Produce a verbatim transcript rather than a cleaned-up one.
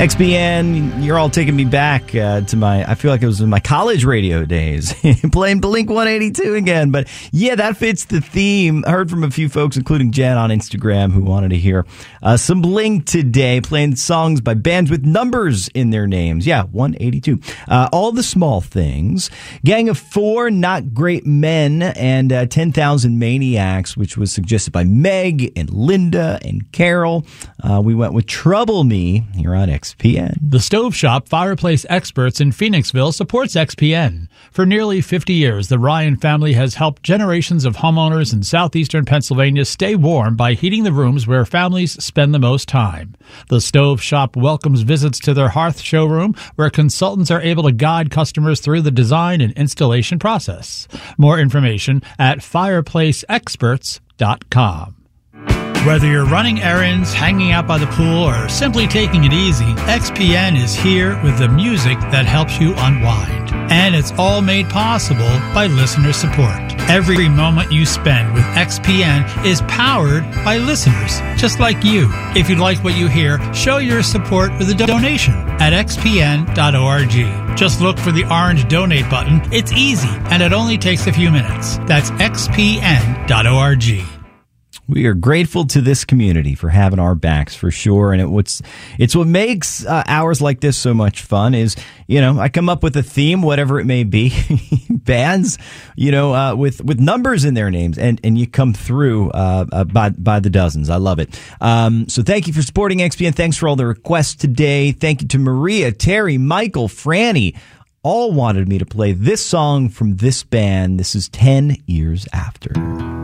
X P N, you're all taking me back uh, to my, I feel like it was in my college radio days, playing Blink one eighty-two again. But yeah, that fits the theme. I heard from a few folks, including Jen on Instagram, who wanted to hear uh, some Blink today, playing songs by bands with numbers in their names. Yeah, one eighty-two. Uh, All the Small Things, Gang of Four, Not Great Men, and uh, ten thousand Maniacs, which was suggested by Meg and Linda and Carol. Uh, we went with Trouble Me here on X P N. The Stove Shop Fireplace Experts in Phoenixville supports X P N. For nearly fifty years, the Ryan family has helped generations of homeowners in southeastern Pennsylvania stay warm by heating the rooms where families spend the most time. The Stove Shop welcomes visits to their hearth showroom, where consultants are able to guide customers through the design and installation process. More information at fireplace experts dot com. Whether you're running errands, hanging out by the pool, or simply taking it easy, X P N is here with the music that helps you unwind. And it's all made possible by listener support. Every moment you spend with X P N is powered by listeners just like you. If you like what you hear, show your support with a donation at x p n dot org. Just look for the orange donate button. It's easy, and it only takes a few minutes. That's x p n dot org. We are grateful to this community for having our backs, for sure. And it, what's, it's what makes uh, hours like this so much fun is, you know, I come up with a theme, whatever it may be, bands, you know, uh, with, with numbers in their names, and, and you come through uh, uh, by, by the dozens. I love it. Um, so thank you for supporting X P N. Thanks for all the requests today. Thank you to Maria, Terry, Michael, Franny. All wanted me to play this song from this band. This is ten years After.